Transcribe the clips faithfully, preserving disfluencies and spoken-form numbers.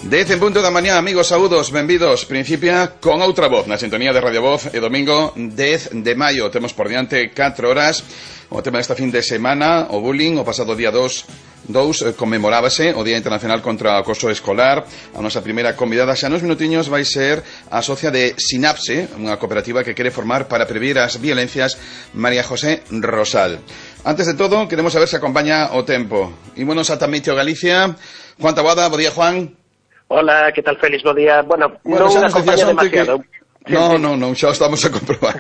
Dez en punto da mañá, amigos, saúdos, benvidos. Principia con outra voz na sintonía de Radio Voz e domingo dez de maio. Temos por diante catro horas. O tema desta fin de semana, o bullying. O pasado día dos conmemorábase o Día Internacional contra o Acoso Escolar. A nosa primeira convidada xa nos minutiños vai ser a socia de Sinapse, unha cooperativa que quere formar para prevenir as violencias, María José Rosal. Antes de todo, queremos saber se acompaña o tempo. Ímonos a Tamitio, Galicia. Juan Taboada, bo día, Juan. Hola, que tal, Félix? Bo día. Bueno, bueno non acompaña demasiado. Que... No, no, non, xa estamos a comprobar.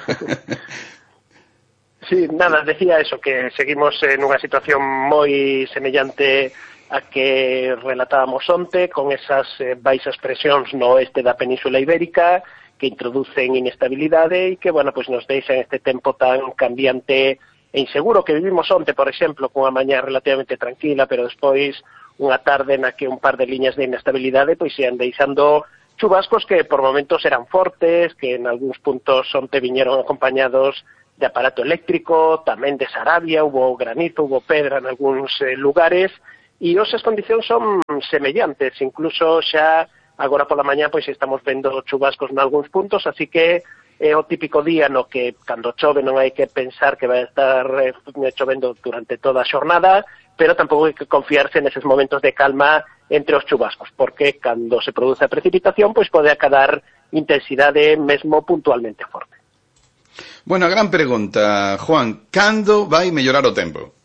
Sí, nada, decía eso, que seguimos en unha situación moi semellante a que relatábamos onte, con esas eh, baixas presións no oeste da Península Ibérica, que introducen inestabilidade e que, bueno, pues nos deixan este tempo tan cambiante e inseguro que vivimos onte, por exemplo, cunha mañá relativamente tranquila, pero despois unha tarde na que un par de liñas de inestabilidade pois sean deixando chubascos que por momentos eran fortes, que en algúns puntos onte viñeron acompañados de aparato eléctrico, tamén de Sarabia, hubo granizo, hubo pedra en algúns eh, lugares, e esas condicións son semellantes, incluso xa agora pola mañá pois estamos vendo chubascos en algúns puntos, así que é o típico día no que cando chove non hai que pensar que vai estar eh, chovendo durante toda a xornada, pero tampouco hai que confiarse neses momentos de calma entre os chubascos, porque cando se produce a precipitación, pois pode acadar intensidade mesmo puntualmente forte. Bueno, a gran pregunta, Juan, cando vai mellorar o tempo?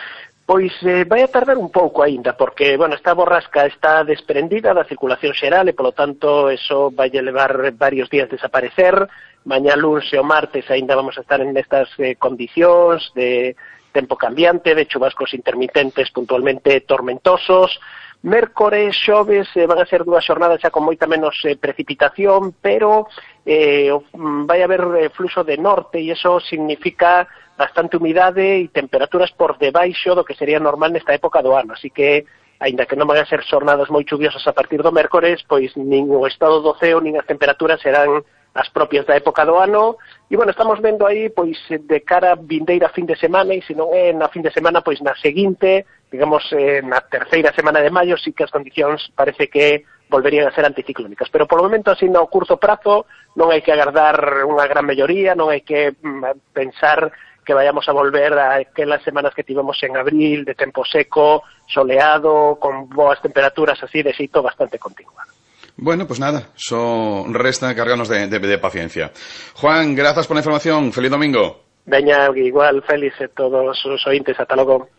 Pois eh, vai a tardar un pouco aínda, porque, bueno, esta borrasca está desprendida da circulación xeral e, polo tanto, eso vai levar varios días desaparecer. Mañá luns e o martes aínda vamos a estar en estas eh, condicións de tempo cambiante, de chubascos intermitentes puntualmente tormentosos. Mércores, xoves, eh, van a ser dúas xornadas xa con moita menos eh, precipitación, pero eh, vai haber eh, fluxo de norte e iso significa bastante humidade e temperaturas por debaixo do que sería normal nesta época do ano, así que aínda que non van a ser xornadas moi chuviosas a partir do mércores, pois nin o estado do ceo nin as temperaturas serán as propias da época do ano, e, bueno, estamos vendo aí, pois, de cara a vindeira fin de semana, e se non é na fin de semana, pois, na seguinte, digamos, eh, na terceira semana de maio, sí que as condicións parece que volverían a ser anticiclónicas, pero polo momento, así, no curto prazo, non hai que agardar unha gran melloría, non hai que mm, pensar que vayamos a volver a aquelas semanas que tivemos en abril, de tempo seco, soleado, con boas temperaturas, así, de xeito bastante continuado. Bueno, pues nada, só resta cargarnos de, de, de paciencia. Juan, grazas por la información. Feliz domingo. Veña, igual, Félix, e todos os ointes, ata logo.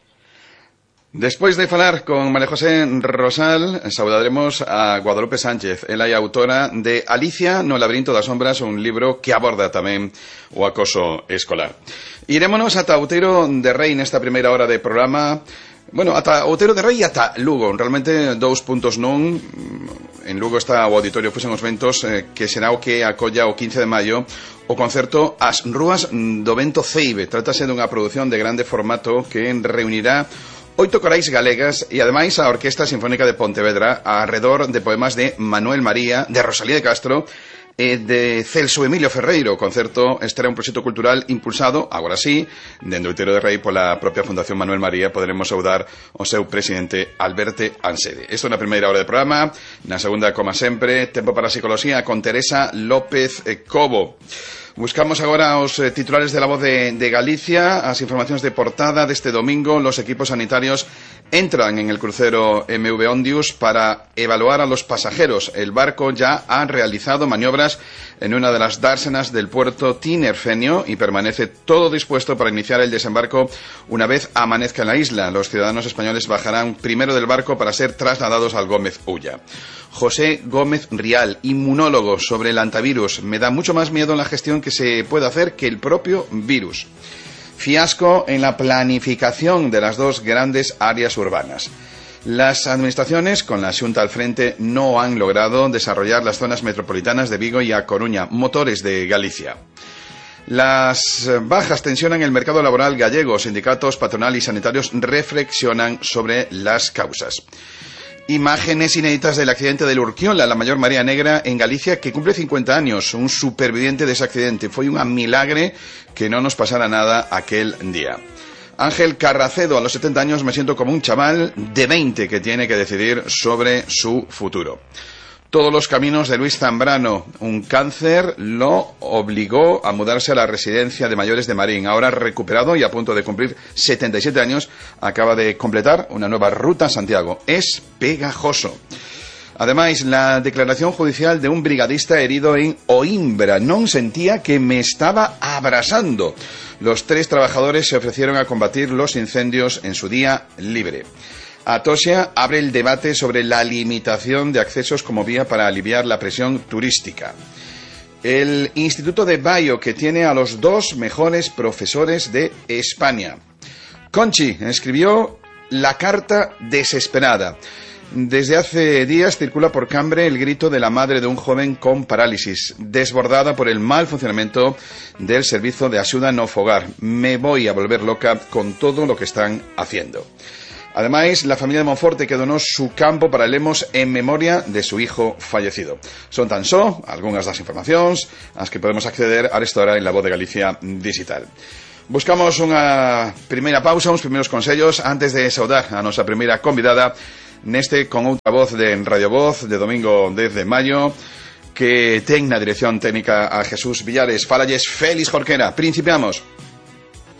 Despois de falar con María José Rosal, saudaremos a Guadalupe Sánchez. Ela é autora de Alicia no laberinto das sombras, un libro que aborda tamén o acoso escolar. Irémonos ata Outeiro de Rei nesta primeira hora de programa. Bueno, ata Outeiro de Rei e ata Lugo, realmente dous puntos non. En Lugo está o Auditorio Fusen os Ventos, eh, que será o que acolla o quince de maio o concerto As Rúas do Vento Ceibe. Trátase dunha produción de grande formato que reunirá oito corais galegas e ademais a Orquestra Sinfónica de Pontevedra arredor de poemas de Manuel María, de Rosalía de Castro e de Celso Emilio Ferreiro. O concerto estará un proxecto cultural impulsado, agora sí, dende Outeiro de Rei pola propia Fundación Manuel María. Poderemos saudar o seu presidente Alberto Ansede. Isto na primeira hora de programa. Na segunda, como sempre, tempo para a psicología con Teresa López Cobo. Buscamos agora os eh, titulares de La Voz de, de Galicia, as informacións de portada deste domingo. Los equipos sanitarios entran en el crucero M V Ondius para evaluar a los pasajeros. El barco ya ha realizado maniobras en una de las dársenas del puerto Tinerfeño y permanece todo dispuesto para iniciar el desembarco una vez amanezca en la isla. Los ciudadanos españoles bajarán primero del barco para ser trasladados al Gómez Ulla. José Gómez Rial, inmunólogo sobre el antivirus. Me da mucho más miedo en la gestión que se puede hacer que el propio virus. Fiasco en la planificación de las dos grandes áreas urbanas. Las administraciones, con la Xunta al frente, no han logrado desarrollar las zonas metropolitanas de Vigo y A Coruña, motores de Galicia. Las bajas tensionan el mercado laboral gallego. Sindicatos, patronal y sanitarios reflexionan sobre las causas. Imágenes inéditas del accidente del Urquiola, la mayor marea negra en Galicia, que cumple cincuenta años. Un superviviente de ese accidente. Foi un milagre que no nos pasara nada aquel día. Ángel Carracedo, a los setenta años me siento como un chaval de veinte que tiene que decidir sobre su futuro. Todos los caminos de Luis Zambrano. Un cáncer lo obligó a mudarse a la residencia de mayores de Marín. Ahora recuperado y a punto de cumplir setenta y siete años, acaba de completar una nueva ruta a Santiago. Es pegajoso. Ademais, la declaración judicial de un brigadista herido en Oimbra. Non sentía que me estaba abrasando. Los tres trabajadores se ofrecieron a combatir los incendios en su día libre. Atocha abre el debate sobre la limitación de accesos como vía para aliviar la presión turística. El Instituto de Bayo, que tiene a los dos mejores profesores de España. Conchi escribió la carta desesperada. Desde hace días circula por Cambre el grito de la madre de un joven con parálisis, desbordada por el mal funcionamiento del servicio de ayuda no fogar. Me voy a volver loca con todo lo que están haciendo. Ademais, la familia de Monforte que donó su campo para Lemos en memoria de su hijo fallecido. Son tan só algunhas das informacións ás que podemos acceder a esta hora en La Voz de Galicia Digital. Buscamos unha primeira pausa, uns primeiros consellos antes de saudar a nosa primeira convidada neste con outra voz de Radio Voz de domingo dez de maio que ten na dirección técnica a Jesús Villares. Fálalles Félix Jorquera. Principiamos.